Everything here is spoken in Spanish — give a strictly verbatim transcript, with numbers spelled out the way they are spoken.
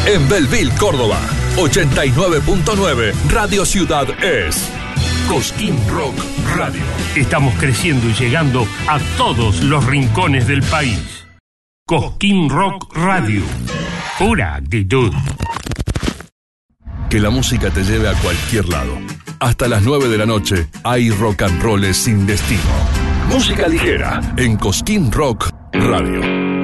En Belleville, Córdoba, ochenta y nueve punto nueve, Radio Ciudad es Cosquín Rock Radio. Estamos creciendo y llegando a todos los rincones del país. Cosquín Rock Radio. Pura actitud. Que la música te lleve a cualquier lado. Hasta las nueve de la noche hay rock and rolls sin destino. Música ligera en Cosquín Rock Radio.